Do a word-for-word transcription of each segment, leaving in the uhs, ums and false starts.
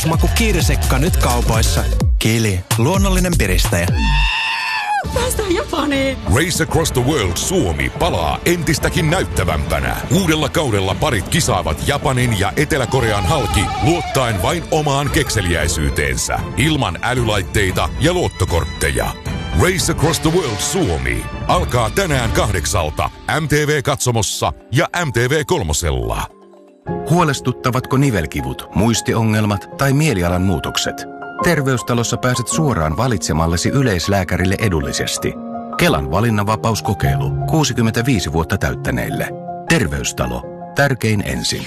Maku kirsikka nyt kaupoissa. Kili, luonnollinen piristäjä. Päästään Japaniin! Race Across the World Suomi palaa entistäkin näyttävämpänä. Uudella kaudella parit kisaavat Japanin ja Etelä-Korean halki luottaen vain omaan kekseliäisyyteensä. Ilman älylaitteita ja luottokortteja. Race Across the World Suomi alkaa tänään kahdeksalta M T V-katsomossa ja M T V kolmosella. Huolestuttavatko nivelkivut, muistiongelmat tai mielialan muutokset? Terveystalossa pääset suoraan valitsemallesi yleislääkärille edullisesti. Kelan valinnanvapauskokeilu kuusikymmentäviisi vuotta täyttäneille. Terveystalo. Tärkein ensin.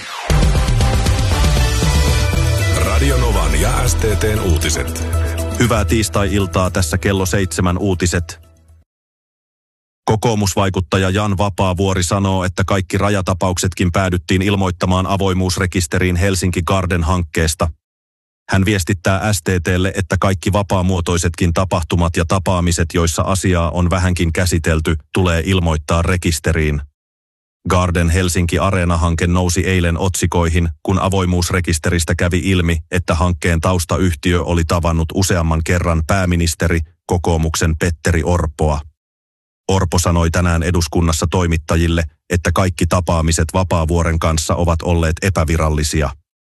Radio Novan ja S T T:n uutiset. Hyvää tiistai-iltaa, tässä kello seitsemän uutiset. Kokoomusvaikuttaja Jan Vapaavuori sanoo, että kaikki rajatapauksetkin päädyttiin ilmoittamaan avoimuusrekisteriin Helsinki Garden-hankkeesta. Hän viestittää S T T:lle, että kaikki vapaamuotoisetkin tapahtumat ja tapaamiset, joissa asiaa on vähänkin käsitelty, tulee ilmoittaa rekisteriin. Garden Helsinki Areena-hanke nousi eilen otsikoihin, kun avoimuusrekisteristä kävi ilmi, että hankkeen taustayhtiö oli tavannut useamman kerran pääministeri, kokoomuksen Petteri Orpoa. Orpo sanoi tänään eduskunnassa toimittajille, että kaikki tapaamiset Vapaavuoren kanssa ovat olleet epävirallisia.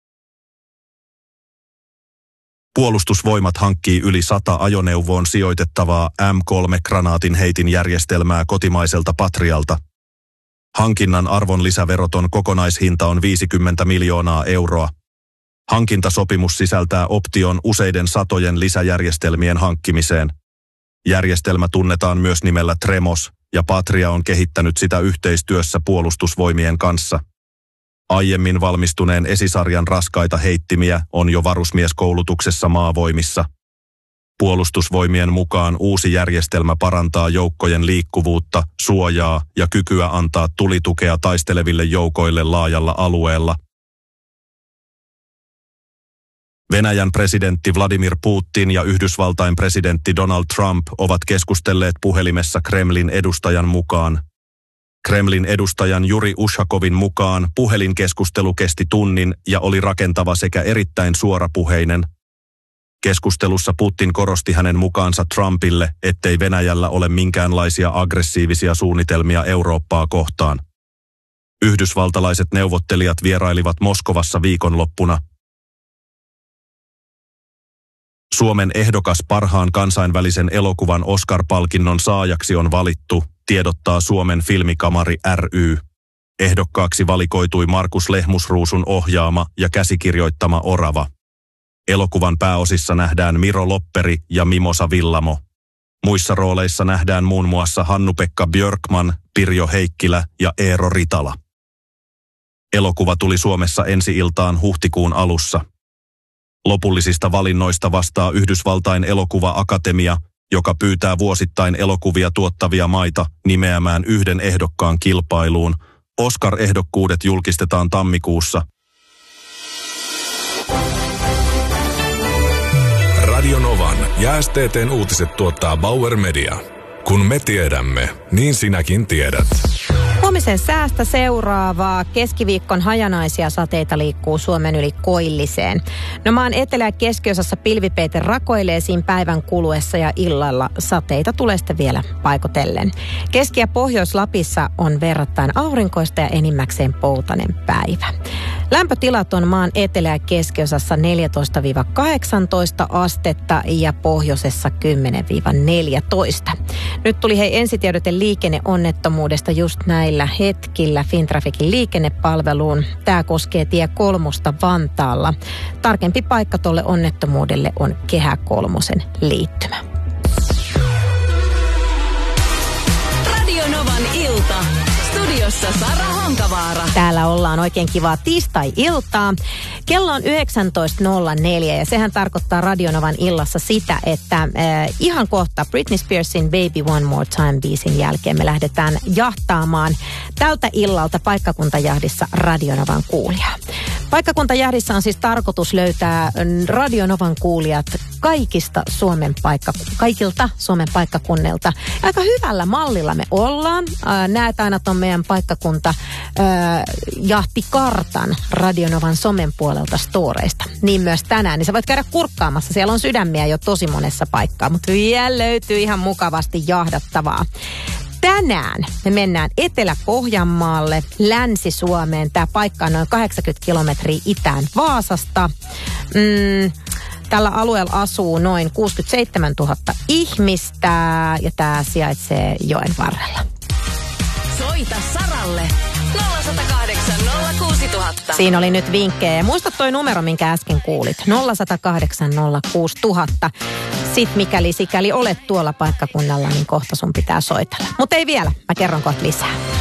Puolustusvoimat hankkii yli sata ajoneuvoon sijoitettavaa M kolme -kranaatinheitin järjestelmää kotimaiselta Patrialta. Hankinnan arvonlisäveroton kokonaishinta on viisikymmentä miljoonaa euroa. Hankintasopimus sisältää option useiden satojen lisäjärjestelmien hankkimiseen. Järjestelmä tunnetaan myös nimellä Tremos, ja Patria on kehittänyt sitä yhteistyössä Puolustusvoimien kanssa. Aiemmin valmistuneen esisarjan raskaita heittimiä on jo varusmieskoulutuksessa maavoimissa. Puolustusvoimien mukaan uusi järjestelmä parantaa joukkojen liikkuvuutta, suojaa ja kykyä antaa tulitukea taisteleville joukoille laajalla alueella. Venäjän presidentti Vladimir Putin ja Yhdysvaltain presidentti Donald Trump ovat keskustelleet puhelimessa Kremlin edustajan mukaan. Kremlin edustajan Juri Ushakovin mukaan puhelinkeskustelu kesti tunnin ja oli rakentava sekä erittäin suorapuheinen. Keskustelussa Putin korosti hänen mukaansa Trumpille, ettei Venäjällä ole minkäänlaisia aggressiivisia suunnitelmia Eurooppaa kohtaan. Yhdysvaltalaiset neuvottelijat vierailivat Moskovassa viikonloppuna. Suomen ehdokas parhaan kansainvälisen elokuvan Oscar-palkinnon saajaksi on valittu, tiedottaa Suomen filmikamari ry. Ehdokkaaksi valikoitui Markus Lehmusruusun ohjaama ja käsikirjoittama Orava. Elokuvan pääosissa nähdään Miro Lopperi ja Mimosa Villamo. Muissa rooleissa nähdään muun muassa Hannu-Pekka Björkman, Pirjo Heikkilä ja Eero Ritala. Elokuva tuli Suomessa ensi-iltaan huhtikuun alussa. Lopullisista valinnoista vastaa Yhdysvaltain elokuva-akatemia, joka pyytää vuosittain elokuvia tuottavia maita nimeämään yhden ehdokkaan kilpailuun. Oscar-ehdokkuudet julkistetaan tammikuussa. Radio Novan ja S T T:n uutiset tuottaa Bauer Media. Kun me tiedämme, niin sinäkin tiedät. Huomisen säästä seuraavaa. Keskiviikkon hajanaisia sateita liikkuu Suomen yli koilliseen. No maan etelä- ja keskiosassa pilvipeite rakoilee siinä päivän kuluessa ja illalla sateita tulee sitten vielä paikotellen. Keski- ja Pohjois-Lapissa on verrattain aurinkoista ja enimmäkseen poutainen päivä. Lämpötilat on maan etelä- ja keskiosassa neljätoista kahdeksantoista astetta ja pohjoisessa kymmenen neljätoista. Nyt tuli hei ensitiedote liikenneonnettomuudesta just näillä hetkillä Fintraficin liikennepalveluun. Tämä koskee tie kolmosta Vantaalla. Tarkempi paikka tuolle onnettomuudelle on Kehä kolmosen liittymä. Radio Novan ilta. Studiossa Sara Hankavaara. Täällä ollaan oikein kivaa tiistai-iltaa. Kello on yhdeksäntoista nolla neljä ja sehän tarkoittaa Radio Novan illassa sitä, että äh, ihan kohta Britney Spearsin Baby One More Time -biisin jälkeen me lähdetään jahtaamaan tältä illalta paikkakuntajahdissa Radio Novan kuulijaa. Paikkakuntajähdissä on siis tarkoitus löytää Radio Novan kuulijat kaikista Suomen paikka, kaikilta Suomen paikkakunnilta. Aika hyvällä mallilla me ollaan. Näet aina tuon meidän paikkakunta ää, jahtikartan Radio Novan somen puolelta storeista. Niin myös tänään. Niin sä voit käydä kurkkaamassa. Siellä on sydämiä jo tosi monessa paikkaa, mutta vielä löytyy ihan mukavasti jahdattavaa. Tänään me mennään Etelä-Pohjanmaalle, Länsi-Suomeen. Tämä paikka on noin kahdeksankymmentä kilometriä itään Vaasasta. Mm, tällä alueella asuu noin kuusikymmentäseitsemäntuhatta ihmistä ja tämä sijaitsee joen varrella. Soita Saralle nolla yksi nolla kahdeksan nolla kuusi nolla nolla nolla. Siinä oli nyt vinkkejä. Muista toi numero, minkä äsken kuulit. nolla yksi nolla kahdeksan nolla kuusi nolla nolla nolla. Sitten mikäli sikäli olet tuolla paikkakunnalla, niin kohta sun pitää soitella. Mutta ei vielä. Mä kerron kohta lisää.